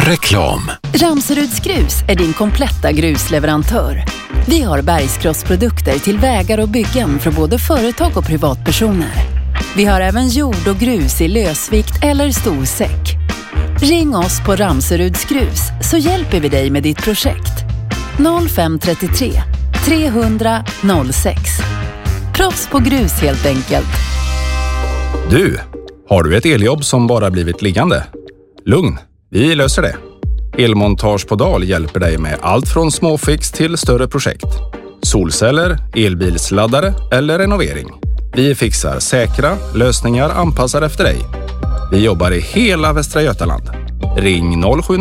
Reklam. Ramseruds Grus är din kompletta grusleverantör. Vi har bergskross-produkter till vägar och byggen för både företag och privatpersoner. Vi har även jord och grus i lösvikt eller storsäck. Ring oss på Ramseruds Grus så hjälper vi dig med ditt projekt. 0533 300 06. Proffs på grus helt enkelt. Du, har du ett eljobb som bara blivit liggande? Lugn, vi löser det. Elmontage på Dal hjälper dig med allt från småfix till större projekt. Solceller, elbilsladdare eller renovering. Vi fixar säkra lösningar anpassade efter dig. Vi jobbar i hela Västra Götaland. Ring 07